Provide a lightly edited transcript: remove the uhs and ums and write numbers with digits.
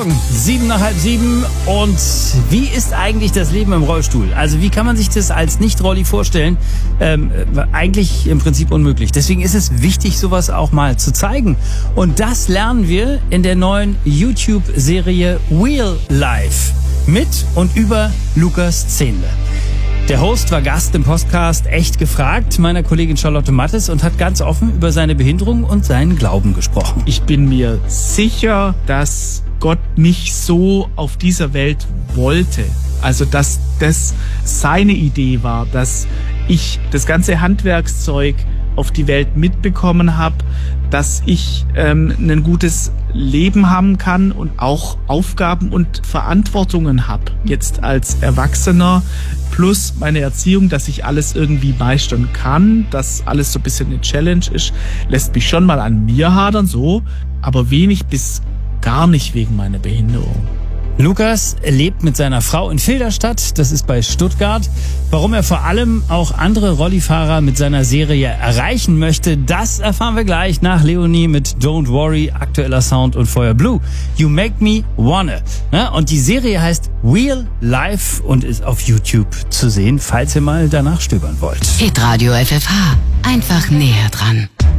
Morgen, 6:07. Und wie ist eigentlich das Leben im Rollstuhl? Also wie kann man sich das als Nicht-Rolli vorstellen? Eigentlich im Prinzip unmöglich. Deswegen ist es wichtig, sowas auch mal zu zeigen. Und das lernen wir in der neuen YouTube-Serie Wheel Life mit und über Lukas Zehnle. Der Host war Gast im Podcast Echt gefragt, meiner Kollegin Charlotte Mattes, und hat ganz offen über seine Behinderung und seinen Glauben gesprochen. Ich bin mir sicher, dass Gott mich so auf dieser Welt wollte. Also, dass das seine Idee war, dass ich das ganze Handwerkszeug auf die Welt mitbekommen habe, dass ich ein gutes Leben haben kann und auch Aufgaben und Verantwortungen habe. Jetzt als Erwachsener plus meine Erziehung, dass ich alles irgendwie meistern kann, dass alles so ein bisschen eine Challenge ist, lässt mich schon mal an mir hadern, so, aber wenig bis gar nicht wegen meiner Behinderung. Lukas lebt mit seiner Frau in Filderstadt, das ist bei Stuttgart. Warum er vor allem auch andere Rollifahrer mit seiner Serie erreichen möchte, das erfahren wir gleich nach Leonie mit Don't Worry, aktueller Sound und vorher Blue. You Make Me Wanna. Ja, und die Serie heißt Wheel Life und ist auf YouTube zu sehen, falls ihr mal danach stöbern wollt. Hitradio FFH. Einfach näher dran.